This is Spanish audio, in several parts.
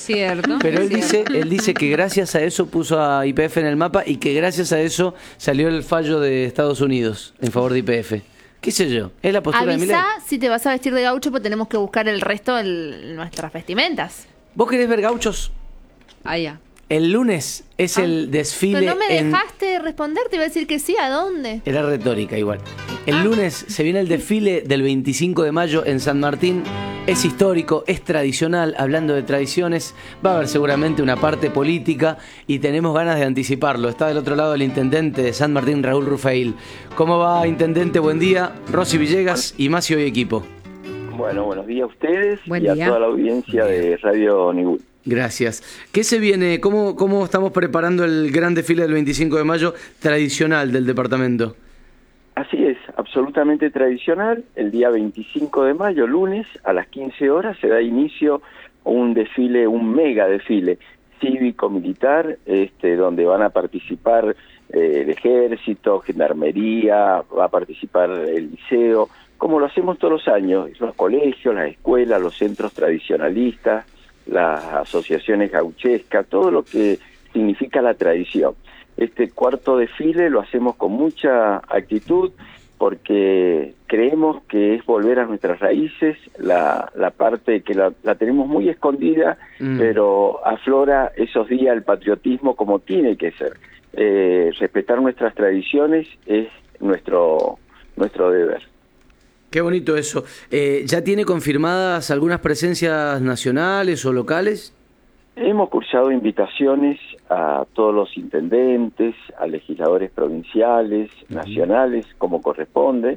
cierto. Pero es cierto. él dice que gracias a eso puso a YPF en el mapa y que gracias a eso salió el fallo de Estados Unidos en favor de YPF. ¿Qué sé yo? Es la postura de Milei. Avisá si te vas a vestir de gaucho, porque tenemos que buscar el resto de nuestras vestimentas. ¿Vos querés ver gauchos? Allá. El lunes es el desfile. Pero no me dejaste responder, te iba a decir que sí, ¿a dónde? Era retórica igual. El lunes se viene el desfile del 25 de mayo en San Martín. Es histórico, es tradicional. Hablando de tradiciones, va a haber seguramente una parte política y tenemos ganas de anticiparlo. Está del otro lado el intendente de San Martín, Raúl Rufail. ¿Cómo va, intendente? Buen día. Rosy Villegas y Macio y equipo. Bueno, buenos días a ustedes Buen y a día. toda la audiencia de Radio Nigul. Gracias. ¿Qué se viene? ¿Cómo estamos preparando el gran desfile del 25 de mayo tradicional del departamento? Así es, absolutamente tradicional. El día 25 de mayo, lunes, a las 15 horas, se da inicio a un desfile, un mega desfile cívico-militar, donde van a participar el ejército, gendarmería, va a participar el liceo, como lo hacemos todos los años, los colegios, las escuelas, los centros tradicionalistas, las asociaciones gauchescas, todo lo que significa la tradición. Este cuarto desfile lo hacemos con mucha actitud porque creemos que es volver a nuestras raíces, la parte que la tenemos muy escondida, pero aflora esos días el patriotismo como tiene que ser. Respetar nuestras tradiciones es nuestro deber. Qué bonito eso. ¿Ya tiene confirmadas algunas presencias nacionales o locales? Hemos cursado invitaciones a todos los intendentes, a legisladores provinciales, nacionales, como corresponde.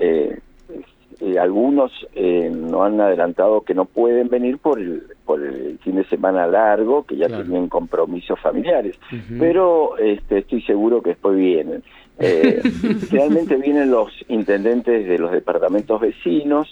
Algunos nos han adelantado que no pueden venir por el fin de semana largo, que ya tienen compromisos familiares, pero estoy seguro que después vienen. Realmente vienen los intendentes de los departamentos vecinos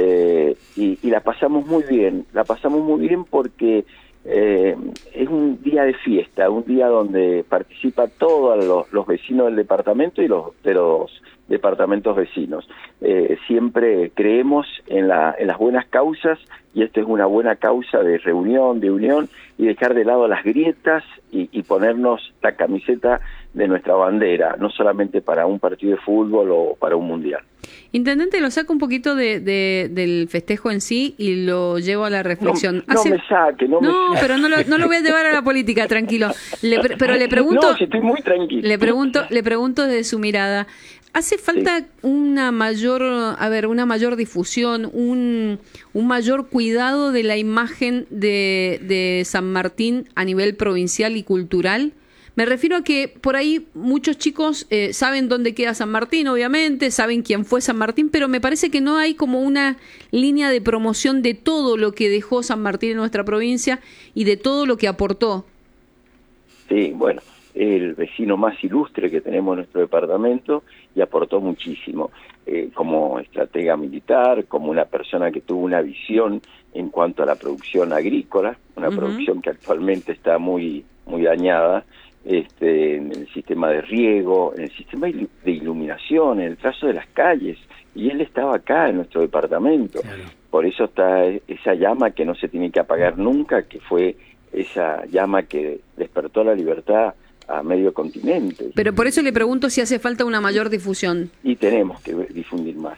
y la pasamos muy bien porque es un día de fiesta, un día donde participa todos los vecinos del departamento y de los departamentos vecinos. Siempre creemos en las buenas causas y esta es una buena causa de reunión, de unión y dejar de lado las grietas y ponernos la camiseta de nuestra bandera, no solamente para un partido de fútbol o para un mundial. Intendente, lo saco un poquito del festejo en sí y lo llevo a la reflexión. No me saque. Pero no lo voy a llevar a la política, tranquilo. Pero le pregunto... No, si estoy muy tranquilo. Le pregunto desde su mirada. ¿Hace falta una mayor difusión, un mayor cuidado de la imagen de San Martín a nivel provincial y cultural? Me refiero a que por ahí muchos chicos saben dónde queda San Martín, obviamente, saben quién fue San Martín, pero me parece que no hay como una línea de promoción de todo lo que dejó San Martín en nuestra provincia y de todo lo que aportó. Sí, bueno, el vecino más ilustre que tenemos en nuestro departamento y aportó muchísimo, como estratega militar, como una persona que tuvo una visión en cuanto a la producción agrícola, una producción que actualmente está muy dañada, en el sistema de riego, en el sistema de iluminación, en el trazo de las calles, y él estaba acá en nuestro departamento. Claro. Por eso está esa llama que no se tiene que apagar nunca, que fue esa llama que despertó la libertad a medio continente. Pero por eso le pregunto si hace falta una mayor difusión. Y tenemos que difundir más.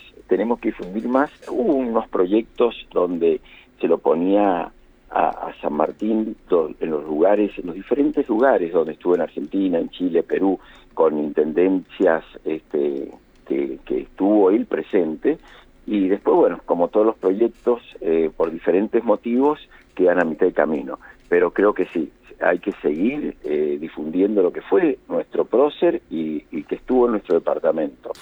Hubo unos proyectos donde se lo ponía a San Martín en los diferentes lugares donde estuvo en Argentina, en Chile, Perú, con intendencias que estuvo él presente, y después, bueno, como todos los proyectos, por diferentes motivos, quedan a mitad de camino. Pero creo que sí, hay que seguir difundiendo lo que fue nuestro prócer y que estuvo en nuestro departamento.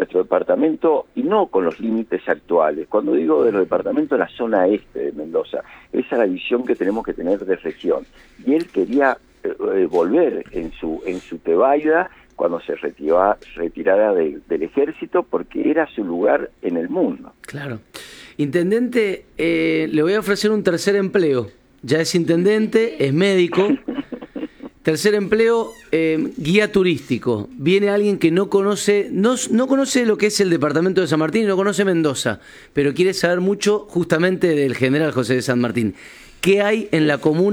Y no con los límites actuales. Cuando digo de los departamentos, la zona este de Mendoza, esa es la visión que tenemos que tener de región. Y él quería volver en su tebaida cuando se retirara del ejército, porque era su lugar en el mundo. Claro. Intendente, le voy a ofrecer un tercer empleo. Ya es intendente, es médico. Tercer empleo, guía turístico. Viene alguien que no conoce lo que es el departamento de San Martín y no conoce Mendoza, pero quiere saber mucho justamente del general José de San Martín. ¿Qué hay en la comuna